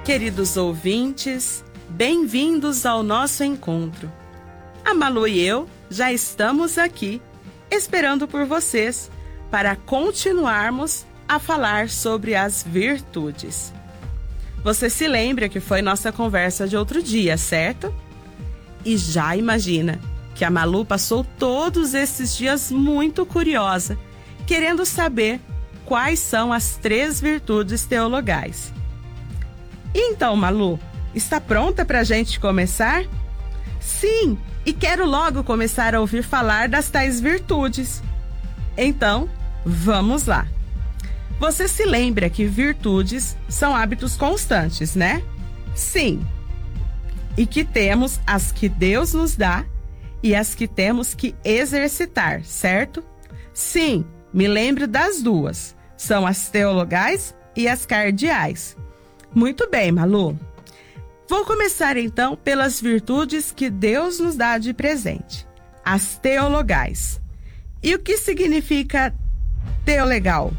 Queridos ouvintes, bem-vindos ao nosso encontro. A Malu e eu já estamos aqui, esperando por vocês, para continuarmos a falar sobre as virtudes. Você se lembra que foi nossa conversa de outro dia, certo? E já imagina que a Malu passou todos esses dias muito curiosa, querendo saber quais são as 3 virtudes teologais. Então, Malu, está pronta para a gente começar? Sim, e quero logo começar a ouvir falar das tais virtudes. Então, vamos lá. Você se lembra que virtudes são hábitos constantes, né? Sim. E que temos as que Deus nos dá e as que temos que exercitar, certo? Sim, me lembro das duas. São as teologais e as cardeais. Muito bem, Malu. Vou começar então pelas virtudes que Deus nos dá de presente. As teologais. E o que significa teolegal?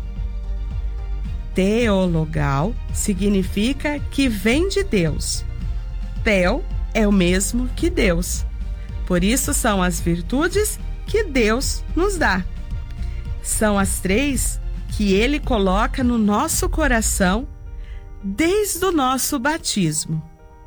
Teologal significa que vem de Deus. Teo é o mesmo que Deus. Por isso são as virtudes que Deus nos dá. São as 3 que Ele coloca no nosso coração desde o nosso batismo.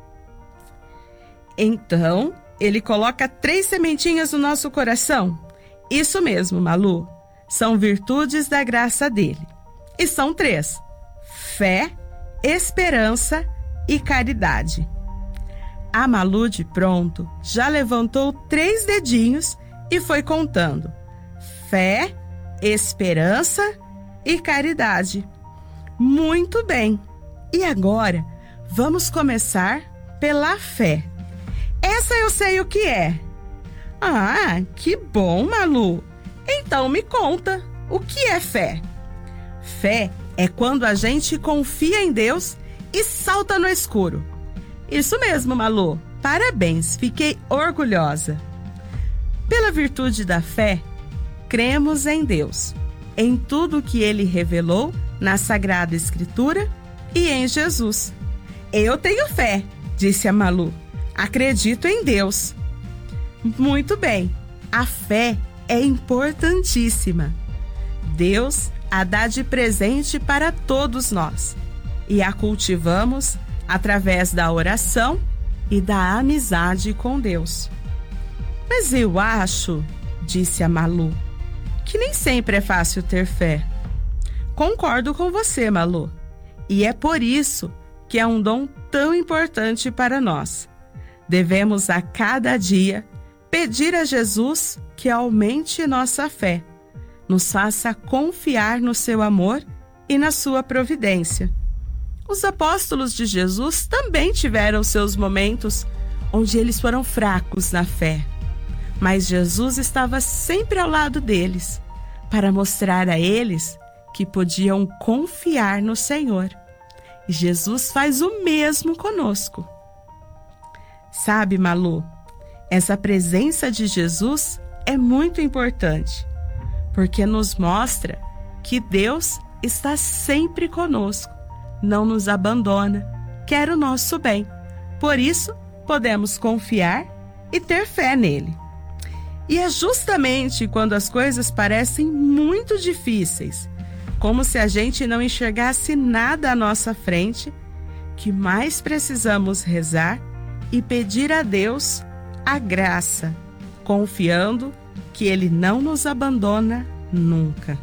Então, Ele coloca 3 sementinhas no nosso coração. Isso mesmo, Malu. São virtudes da graça dele. E são 3: fé, esperança e caridade. A Malu, de pronto, já levantou 3 dedinhos e foi contando: fé, esperança e caridade. Muito bem. E agora, vamos começar pela fé. Essa eu sei o que é. Ah, que bom, Malu. Então me conta, o que é fé? Fé é quando a gente confia em Deus e salta no escuro. Isso mesmo, Malu. Parabéns, fiquei orgulhosa. Pela virtude da fé, cremos em Deus, em tudo que Ele revelou na Sagrada Escritura e em Jesus. Eu tenho fé, disse a Malu. Acredito em Deus. Muito bem, a fé é importantíssima. Deus a dá de presente para todos nós e a cultivamos através da oração e da amizade com Deus. Mas eu acho, disse a Malu, que nem sempre é fácil ter fé. Concordo com você, Malu, e é por isso que é um dom tão importante para nós. Devemos a cada dia pedir a Jesus que aumente nossa fé, nos faça confiar no seu amor e na sua providência. Os apóstolos de Jesus também tiveram seus momentos onde eles foram fracos na fé, mas Jesus estava sempre ao lado deles, para mostrar a eles que podiam confiar no Senhor. E Jesus faz o mesmo conosco. Sabe, Malu, essa presença de Jesus é muito importante, porque nos mostra que Deus está sempre conosco, não nos abandona, quer o nosso bem. Por isso, podemos confiar e ter fé nele. E é justamente quando as coisas parecem muito difíceis, como se a gente não enxergasse nada à nossa frente, que mais precisamos rezar e pedir a Deus a graça, confiando que Ele não nos abandona nunca.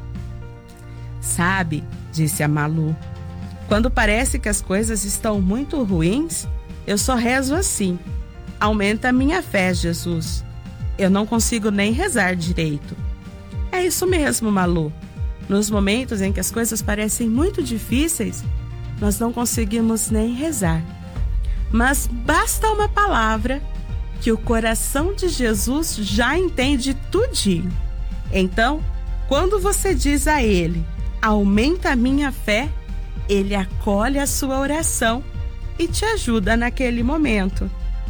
Sabe, disse a Malu, quando parece que as coisas estão muito ruins, eu só rezo assim: aumenta a minha fé, Jesus. Eu não consigo nem rezar direito. É isso mesmo, Malu. Nos momentos em que as coisas parecem muito difíceis, nós não conseguimos nem rezar. Mas basta uma palavra que o coração de Jesus já entende tudinho. Então, quando você diz a Ele, aumenta a minha fé, Ele acolhe a sua oração e te ajuda naquele momento.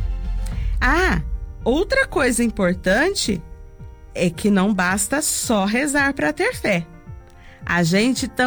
Ah, outra coisa importante é que não basta só rezar para ter fé. A gente